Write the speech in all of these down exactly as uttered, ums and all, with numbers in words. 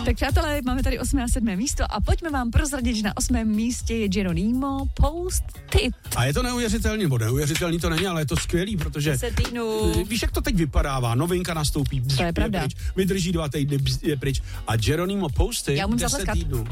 Tak přátelé, máme tady osmé a sedmé místo a pojďme vám prozradit, že na osmém místě je Geronimo Post-it. A je to neuvěřitelný, nebo neuvěřitelný to není, ale je to skvělý, protože deset týdnů. Víš, jak to teď vypadává, novinka nastoupí, To je pravda. pryč, vydrží dva týdny, je pryč a Geronimo Post-it Já umím deset zatleskat. týdnů.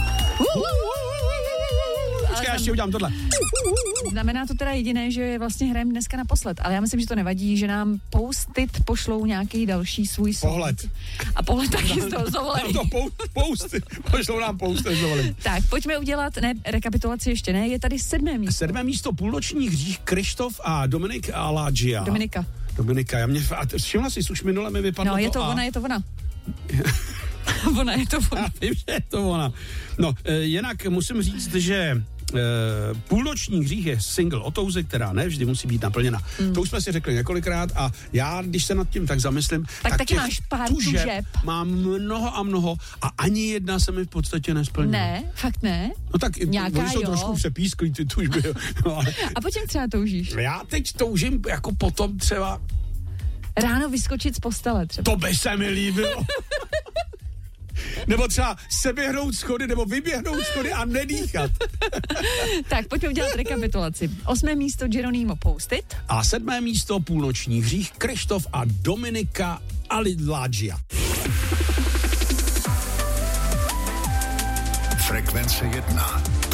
Počkej, já ještě udělám tohle. Znamená to teda jediné, že vlastně hrajeme dneska naposled, ale já myslím, že to nevadí, že nám Post-it pošlou nějaký další svůj sound. Pohled. A pohled taky z toho zovolení. To pou, pousty, pošlou nám pousty, zovolím. Tak, pojďme udělat, ne, rekapitulaci ještě ne, je tady sedmé místo. Sedmé místo, půlnoční hřích, Krištof a Dominik Aladžia. Dominika. Dominika, já mě, a všimla jsi, už minule mi vypadlo No, je to a... ona, je to ona. Ona je to ona. Já vím, že je to ona. No, e, jinak musím říct, že e, půlnoční hřích je single o touze, která ne vždy musí být naplněna. Mm. To už jsme si řekli několikrát a já, když se nad tím tak zamyslím, tak, tak taky těch máš pár tužeb tužeb. mám mnoho a mnoho a ani jedna se mi v podstatě nesplnila. Ne, fakt ne. No tak Nějaká, oni jsou jo. trošku přepísklí ty tužby. No, ale A po čem třeba toužíš? já teď toužím jako potom třeba, Ráno vyskočit z postele třeba. to by se mi líbilo. Nebo třeba seběhnout schody, nebo vyběhnout schody a nedýchat. Tak, pojďme udělat rekapitulaci. Osmé místo Geronimo Post-it. A sedmé místo, půlnoční hřích, Krištof a Dominika Aladžia. Frekvence jedna.